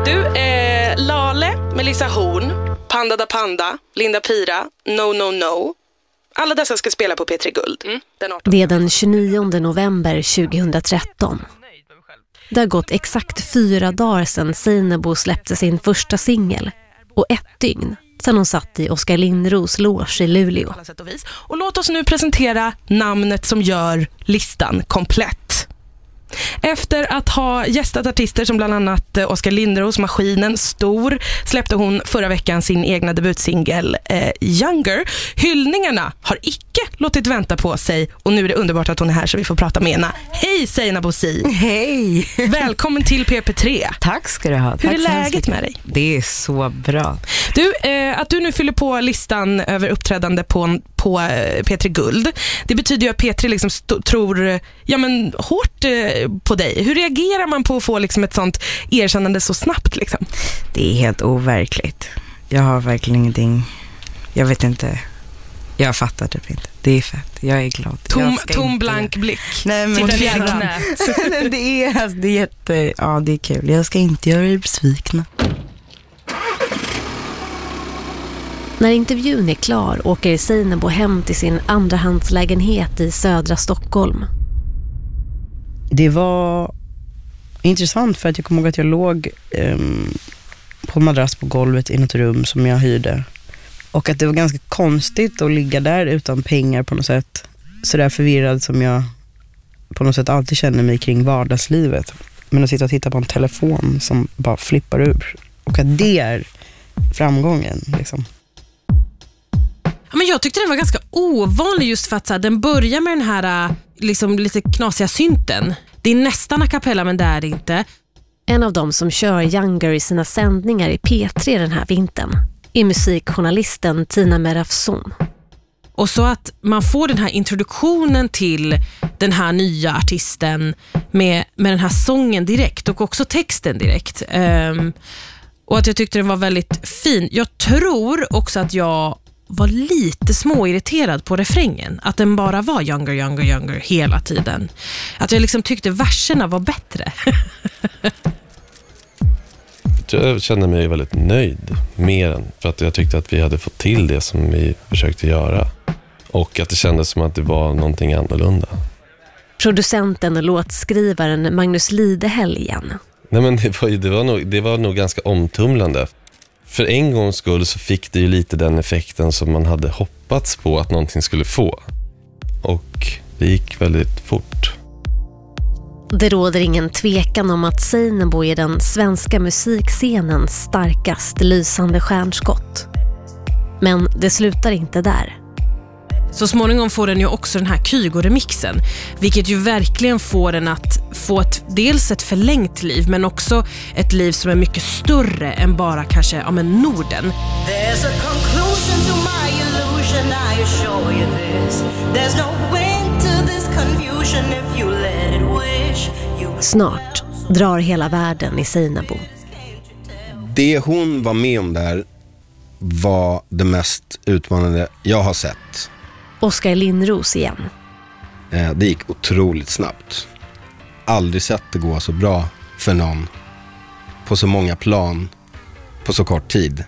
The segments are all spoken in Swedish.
Du, Lale, Melissa Horn, Panda da Panda, Linda Pira, No No No. Alla dessa ska spela på P3 Guld. Det är den 29 november 2013. Det har gått exakt 4 dagar sedan Seinabo släppte sin första singel och 1 dygn sedan hon satt i Oskar Lindros loge i Luleå. Och låt oss nu presentera namnet som gör listan komplett. Efter att ha gästat artister som bland annat Oskar Lindros, Maskinen, Stor, släppte hon förra veckan sin egna debutsingel Younger. Hyllningarna har icke låtit vänta på sig och nu är det underbart att hon är här så vi får prata med henne. Hej Seinabo Si! Hej! Välkommen till PP3. Tack ska du ha. Hur Tack är läget med dig? Det är så bra. Du, att du nu fyller på listan över uppträdande på P3 Guld, det betyder ju att P3 liksom tror hårt på dig. Hur reagerar man på att få liksom ett sånt erkännande så snabbt liksom? Det är helt overkligt. Jag har verkligen ingenting. Jag vet inte. Jag fattar typ inte. Det är fett. Jag är glad. Tom blank blick. Nej, men det är jätte... Ja, det är kul. Jag ska inte göra er besvikna. När intervjun är klar åker Seinabo hem till sin andrahandslägenhet i södra Stockholm. Det var intressant för att jag kommer ihåg att jag låg på en madrass på golvet i något rum som jag hyrde. Och att det var ganska konstigt att ligga där utan pengar på något sätt. Så där förvirrad som jag på något sätt alltid känner mig kring vardagslivet. Men att sitta och titta på en telefon som bara flippar ur. Och att det är framgången liksom. Men jag tyckte den var ganska ovanlig just för att så här, den börjar med den här liksom, lite knasiga synten. Det är nästan a cappella men det är det inte. En av dem som kör Younger i sina sändningar i P3 den här vintern är musikjournalisten Tina Merafson. Och så att man får den här introduktionen till den här nya artisten med den här sången direkt och också texten direkt. Och att jag tyckte den var väldigt fin. Jag tror också att jag var lite småirriterad på refrängen. Att den bara var younger, younger, younger hela tiden. Att jag liksom tyckte verserna var bättre. Jag kände mig väldigt nöjd med den. För att jag tyckte att vi hade fått till det som vi försökte göra. Och att det kändes som att det var någonting annorlunda. Producenten och låtskrivaren Magnus Lidehäll igen. Nej, men det var nog ganska omtumlande. För en gångs skull så fick det ju lite den effekten som man hade hoppats på att någonting skulle få. Och det gick väldigt fort. Det råder ingen tvekan om att Seinabo är den svenska musikscenens starkaste lysande stjärnskott. Men det slutar inte där. Så småningom får den ju också den här Kygo-remixen, vilket ju verkligen får den att få dels ett förlängt liv men också ett liv som är mycket större än bara kanske Norden. There's a conclusion to my illusion, I assure you this. There's no end to this confusion if you let it wish. Snart drar hela världen i Seinabo. Det hon var med om där var det mest utmanande jag har sett. Oskar Lindros igen. Det gick otroligt snabbt. Aldrig sett det gå så bra för någon på så många plan på så kort tid.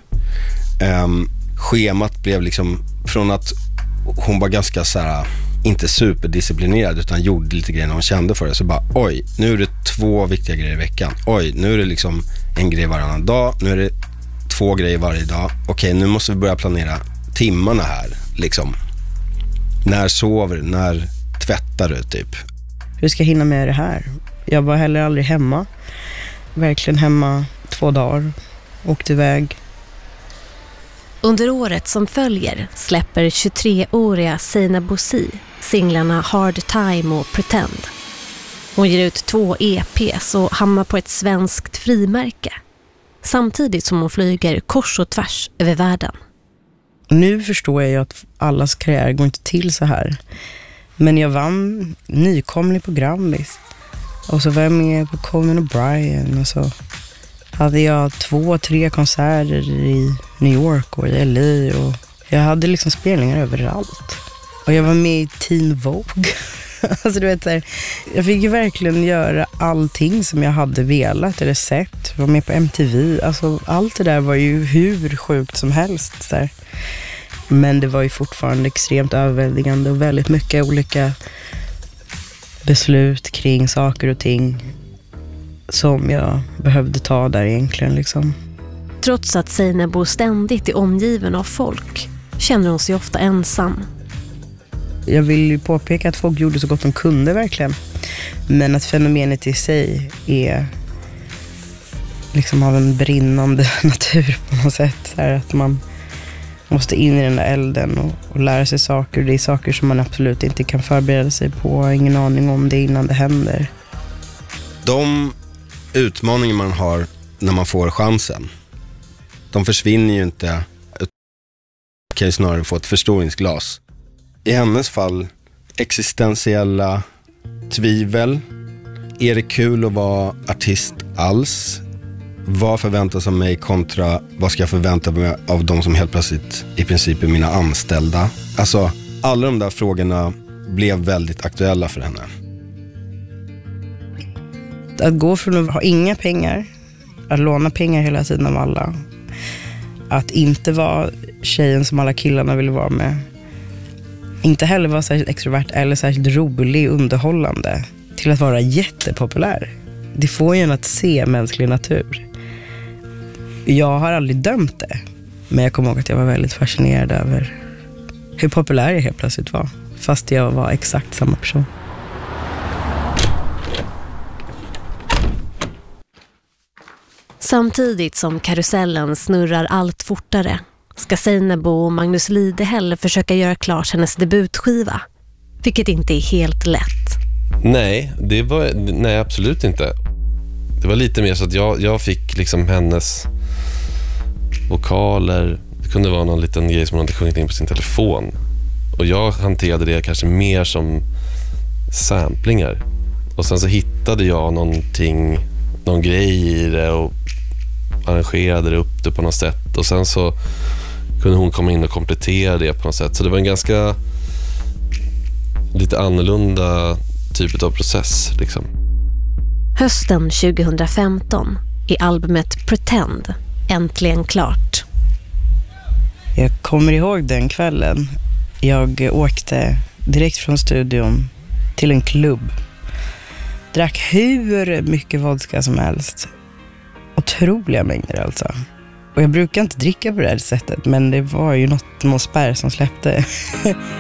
Schemat blev liksom från att hon var ganska så här, inte superdisciplinerad utan gjorde lite grejer när hon kände för det, så bara oj, nu är det 2 viktiga grejer i veckan. Oj, nu är det liksom en grej varannan dag. Nu är det 2 grejer varje dag. Okej, nu måste vi börja planera timmarna här liksom. När sover du? När tvättar du typ? Hur ska jag hinna med det här? Jag var heller aldrig hemma. Verkligen hemma 2 dagar. Åkte iväg. Under året som följer släpper 23-åriga Seinabo Si singlarna Hard Time och Pretend. Hon ger ut 2 EPs och hamnar på ett svenskt frimärke. Samtidigt som hon flyger kors och tvärs över världen. Nu förstår jag ju att allas karriär går inte till så här. Men jag vann nykomling på Grammis. Och så var jag med på Conan O'Brien. Och så hade jag 2-3 konserter i New York och i LA. Och jag hade liksom spelningar överallt. Och jag var med i Teen Vogue. Alltså du vet så här, jag fick ju verkligen göra allting som jag hade velat eller sett. Var med på MTV. Alltså allt det där var ju hur sjukt som helst. Så här. Men det var ju fortfarande extremt överväldigande och väldigt mycket olika beslut kring saker och ting som jag behövde ta där egentligen liksom. Trots att Seinabo ständigt är omgiven av folk känner hon sig ofta ensam. Jag vill ju påpeka att folk gjorde så gott de kunde verkligen. Men att fenomenet i sig är liksom av en brinnande natur på något sätt. Så här att man måste in i den där elden och lära sig saker. Det är saker som man absolut inte kan förbereda sig på. Ingen aning om det innan det händer. De utmaningar man har när man får chansen, de försvinner ju inte. Man kan ju snarare få ett förstoringsglas. I hennes fall, existentiella tvivel. Är det kul att vara artist alls? Vad förväntas av mig kontra vad ska jag förvänta mig av de som helt plötsligt i princip är mina anställda? Alltså, alla de där frågorna blev väldigt aktuella för henne. Att gå från att ha inga pengar, att låna pengar hela tiden av alla, att inte vara tjejen som alla killarna ville vara med, inte heller vara särskilt extrovert eller särskilt rolig, underhållande, till att vara jättepopulär. Det får ju en att se mänsklig natur. Jag har aldrig dömt det, men jag kommer ihåg att jag var väldigt fascinerad över hur populär jag helt plötsligt var, fast jag var exakt samma person. Samtidigt som karusellen snurrar allt fortare ska Seinabo och Magnus Lidehäll försöka göra klart hennes debutskiva, vilket inte är helt lätt. Nej, nej, absolut inte. Det var lite mer så att jag fick liksom hennes vokaler. Det kunde vara någon liten grej som hon hade sjungit in på sin telefon. Och jag hanterade det kanske mer som samplingar. Och sen så hittade jag någon grej i det och arrangerade det upp det på något sätt. Och sen så kunde hon komma in och komplettera det på något sätt. Så det var en ganska lite annorlunda typ av process liksom. Hösten 2015 är albumet Pretend äntligen klart. Jag kommer ihåg den kvällen. Jag åkte direkt från studion till en klubb. Drack hur mycket vodka som helst. Otroliga mängder alltså. Och jag brukar inte dricka på det här sättet, men det var ju någon spärr som släppte.